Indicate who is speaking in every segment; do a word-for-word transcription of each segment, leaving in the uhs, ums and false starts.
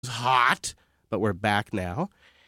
Speaker 1: hot, but we're back now.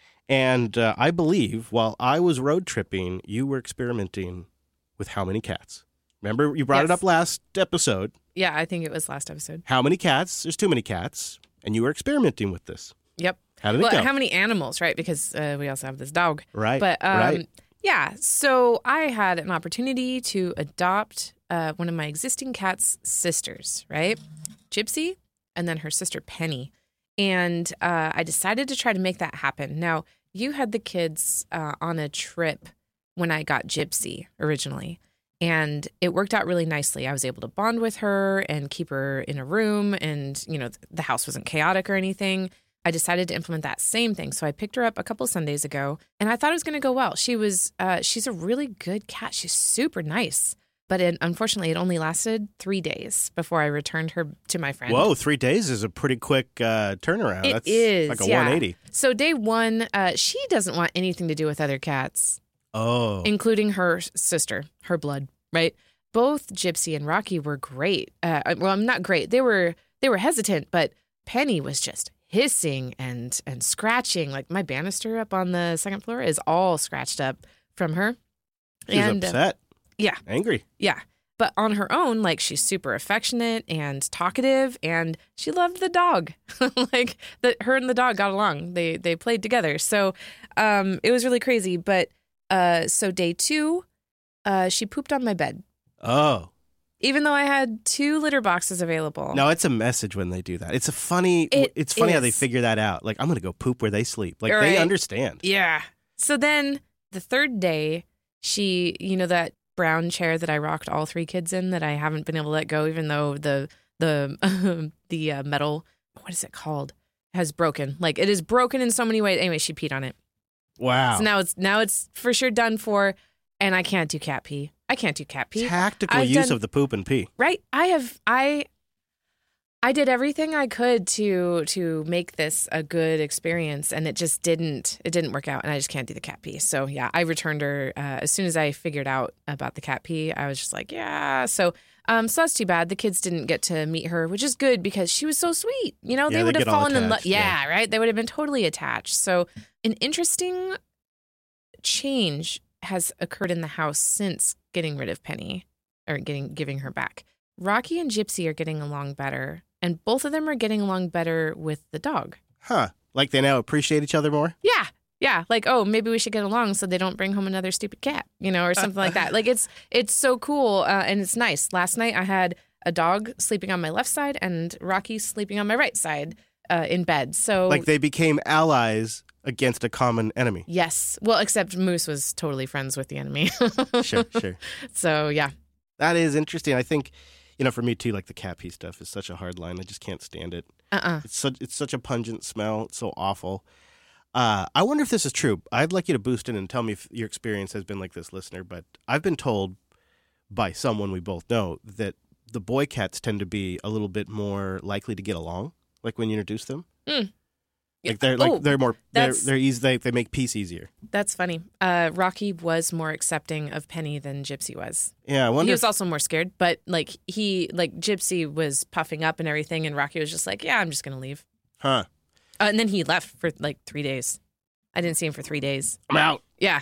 Speaker 1: And uh, I believe while I was road tripping, you were experimenting with how many cats? Remember, you brought
Speaker 2: yes.
Speaker 1: it up last episode.
Speaker 2: Yeah, I think it was last episode.
Speaker 1: How many cats? There's too many cats. And you were experimenting with this.
Speaker 2: Yep.
Speaker 1: How did it
Speaker 2: well,
Speaker 1: go?
Speaker 2: how many animals, right? Because uh, we also have this dog.
Speaker 1: Right,
Speaker 2: But um,
Speaker 1: right.
Speaker 2: yeah, so I had an opportunity to adopt uh, one of my existing cat's sisters, right? Gypsy, and then her sister Penny. And uh, I decided to try to make that happen. Now, you had the kids uh, on a trip when I got Gypsy originally. And it worked out really nicely. I was able to bond with her and keep her in a room. And, you know, the house wasn't chaotic or anything. I decided to implement that same thing. So I picked her up a couple Sundays ago. And I thought it was going to go well. She was, uh, she's a really good cat. She's super nice. But it, unfortunately, it only lasted three days before I returned her to my friend.
Speaker 1: Whoa, three days is a pretty quick uh, turnaround.
Speaker 2: It
Speaker 1: That's
Speaker 2: is,
Speaker 1: like a
Speaker 2: yeah.
Speaker 1: one eighty.
Speaker 2: So day one, uh, she doesn't want anything to do with other cats,
Speaker 1: Oh.
Speaker 2: including her sister, her blood, right? Both Gypsy and Rocky were great. Uh, well, not great. They were they were hesitant, but Penny was just hissing and and scratching. Like my banister up on the second floor is all scratched up from her.
Speaker 1: She was
Speaker 2: and, uh,
Speaker 1: upset.
Speaker 2: yeah.
Speaker 1: Angry.
Speaker 2: Yeah. But on her own, like, she's super affectionate and talkative, and she loved the dog. like, the, her and the dog got along. They they played together. So um, it was really crazy. But uh, so day two, uh, she pooped on my bed,
Speaker 1: Oh.
Speaker 2: even though I had two litter boxes available.
Speaker 1: No, it's a message when they do that. It's a funny,
Speaker 2: It
Speaker 1: it's funny how they
Speaker 2: is.
Speaker 1: figure that out. Like, I'm going to go poop where they sleep. Like,
Speaker 2: Right.
Speaker 1: they understand.
Speaker 2: Yeah. So then the third day, she, you know, that brown chair that I rocked all three kids in that I haven't been able to let go, even though the the the uh, metal, what is it called, has broken. Like, it is broken in so many ways. Anyway, she peed on it.
Speaker 1: Wow.
Speaker 2: So now it's now it's for sure done for, and I can't do cat pee. I can't do cat pee.
Speaker 1: Tactical
Speaker 2: I've
Speaker 1: use
Speaker 2: done-
Speaker 1: of the poop and pee.
Speaker 2: Right? I have I I did everything I could to to make this a good experience, and it just didn't it didn't work out, and I just can't do the cat pee. So yeah, I returned her uh, as soon as I figured out about the cat pee. I was just like, yeah. So um, so that's too bad. The kids didn't get to meet her, which is good because she was so sweet. You know,
Speaker 1: Yeah,
Speaker 2: they
Speaker 1: they
Speaker 2: would have
Speaker 1: get all
Speaker 2: fallen in love.
Speaker 1: attached,
Speaker 2: Yeah,
Speaker 1: yeah.
Speaker 2: right. They would have been totally attached. So an interesting change has occurred in the house since getting rid of Penny or getting giving her back. Rocky and Gypsy are getting along better, and both of them are getting along better with the dog.
Speaker 1: Huh. Like they now appreciate each other more?
Speaker 2: Yeah. Yeah. Like, oh, maybe we should get along so they don't bring home another stupid cat, you know, or something like that. Like, it's it's so cool uh, and it's nice. Last night I had a dog sleeping on my left side and Rocky sleeping on my right side uh, in bed. So,
Speaker 1: Like they became allies against a common enemy.
Speaker 2: yes. Well, except Moose was totally friends with the enemy.
Speaker 1: Sure, sure.
Speaker 2: So, yeah.
Speaker 1: That is interesting. I think, you know, for me too, like the cat pee stuff is such a hard line. I just can't stand it.
Speaker 2: Uh-uh.
Speaker 1: It's such it's such a pungent smell. It's so awful. Uh, I wonder if this is true. I'd like you to boost in and tell me if your experience has been like this, listener. But I've been told by someone we both know that the boy cats tend to be a little bit more likely to get along, like when you introduce them.
Speaker 2: Mm.
Speaker 1: Like they're like
Speaker 2: Oh,
Speaker 1: they're more they're
Speaker 2: that's-
Speaker 1: they're easy. They they make peace easier.
Speaker 2: That's funny. Uh, Rocky was more accepting of Penny than Gypsy was.
Speaker 1: Yeah, I
Speaker 2: He
Speaker 1: wonder.
Speaker 2: was also more scared, but like he, like Gypsy was puffing up and everything, and Rocky was just like, "Yeah, I'm just gonna leave."
Speaker 1: huh?
Speaker 2: Uh, and then he left for like three days. I didn't see him for three days.
Speaker 1: I'm out.
Speaker 2: Yeah,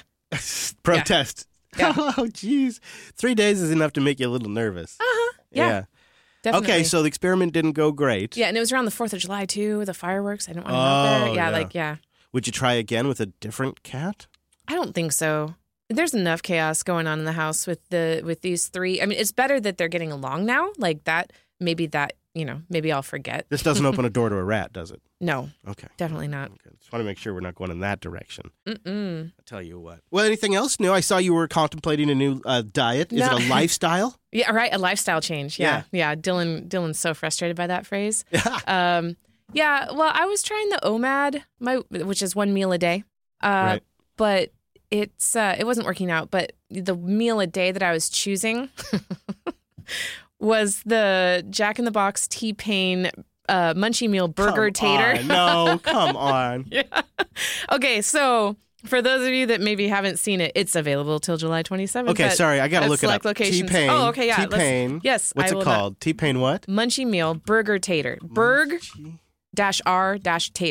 Speaker 1: Protest.
Speaker 2: Yeah.
Speaker 1: Oh, jeez. Three days is enough to make you a little nervous.
Speaker 2: uh huh. Yeah, definitely.
Speaker 1: Okay, so the experiment didn't go great.
Speaker 2: yeah, and it was around the Fourth of July too. The fireworks. I didn't want to go out
Speaker 1: Oh,
Speaker 2: there. Yeah,
Speaker 1: yeah.
Speaker 2: like yeah.
Speaker 1: Would you try again with a different cat?
Speaker 2: I don't think so. There's enough chaos going on in the house with the with these three. I mean, it's better that they're getting along now. Like that. Maybe that. You know. Maybe I'll forget.
Speaker 1: This doesn't open a door to a rat, does it?
Speaker 2: No,
Speaker 1: Okay.
Speaker 2: definitely not.
Speaker 1: Okay. Just want to make sure we're not going in that direction.
Speaker 2: Mm-mm.
Speaker 1: I'll tell you what. Well, anything else new? I saw you were contemplating a new uh, diet. Is
Speaker 2: No.
Speaker 1: it a lifestyle?
Speaker 2: Yeah, right. A lifestyle change. Yeah, yeah. Dylan, Dylan's so frustrated by that phrase.
Speaker 1: Yeah.
Speaker 2: Um, yeah. Well, I was trying the O M A D, my which is one meal a day. Uh,
Speaker 1: Right.
Speaker 2: But it's uh, it wasn't working out. But the meal a day that I was choosing was the Jack in the Box T-Pain uh, Munchie Meal Burger
Speaker 1: Come
Speaker 2: Tater.
Speaker 1: on. No, come on.
Speaker 2: Yeah. Okay, so for those of you that maybe haven't seen it, it's available till July twenty-seventh.
Speaker 1: Okay,
Speaker 2: at-
Speaker 1: sorry. I got to
Speaker 2: at
Speaker 1: look it
Speaker 2: select
Speaker 1: up.
Speaker 2: locations.
Speaker 1: T-Pain.
Speaker 2: Oh, okay, yeah. let's-
Speaker 1: T-Pain.
Speaker 2: Yes.
Speaker 1: What's
Speaker 2: I
Speaker 1: it
Speaker 2: will not-
Speaker 1: called? T-Pain what?
Speaker 2: Munchie Meal Burger Tater. Burg,
Speaker 1: Munchie
Speaker 2: dash r dash